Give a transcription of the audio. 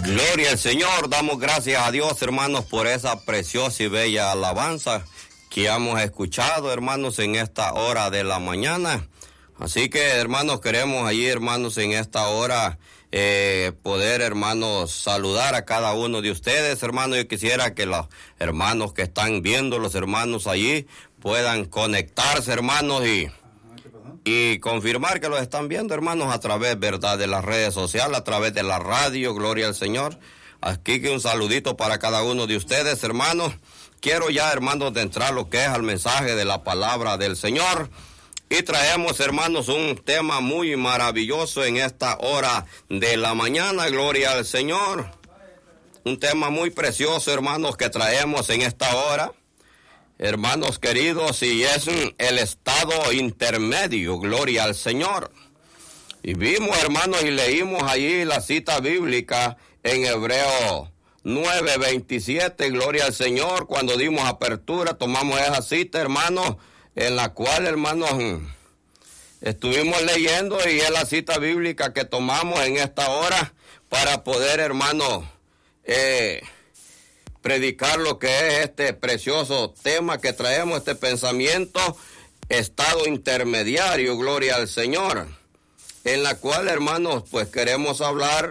Gloria al Señor, damos gracias a Dios, hermanos, por esa preciosa y bella alabanza que hemos escuchado, hermanos, en esta hora de la mañana. Así que, hermanos, queremos allí, hermanos, en esta hora poder, hermanos, saludar a cada uno de ustedes, hermanos. Yo quisiera que los hermanos que están viendo, los hermanos allí, puedan conectarse, hermanos, y confirmar que los están viendo, hermanos, a través, verdad, de las redes sociales, a través de la radio. Gloria al Señor. Aquí que un saludito para cada uno de ustedes, hermanos. Quiero ya, hermanos, de entrar lo que es al mensaje de la palabra del Señor. Y traemos, hermanos, un tema muy maravilloso en esta hora de la mañana. Gloria al Señor. Un tema muy precioso, hermanos, que traemos en esta hora. Hermanos queridos, y es el estado intermedio, gloria al Señor. Y vimos, hermanos, y leímos allí la cita bíblica en Hebreos 9:27, gloria al Señor. Cuando dimos apertura, tomamos esa cita, hermanos, en la cual, hermanos, estuvimos leyendo, y es la cita bíblica que tomamos en esta hora para poder, hermanos, predicar lo que es este precioso tema que traemos, este pensamiento, estado intermediario, gloria al Señor, en la cual, hermanos, pues queremos hablar